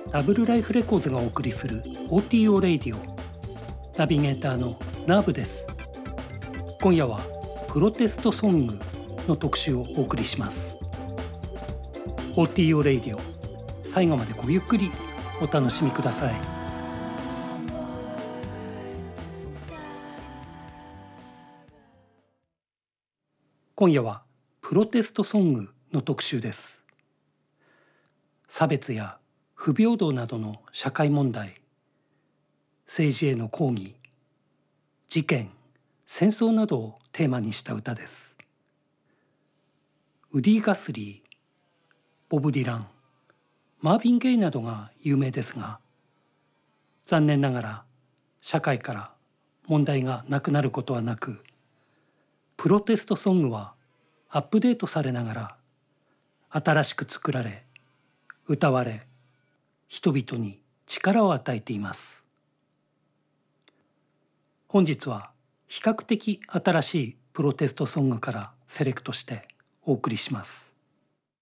ダブルライフレコーズがお送りする OTO レイディオ。ナビゲーターのナーブです。今夜はプロテストソングの特集をお送りします。 OTO レイディオ、最後までごゆっくりお楽しみください。今夜はプロテストソングの特集です。差別や不平等などの社会問題、政治への抗議、事件、戦争などをテーマにした歌です。ウディ・ガスリー、ボブ・ディラン、マーヴィン・ゲイなどが有名ですが、残念ながら社会から問題がなくなることはなく、プロテストソングはアップデートされながら新しく作られ、歌われ、人々に力を与えています。本日は比較的新しいプロテストソングからセレクトしてお送りします。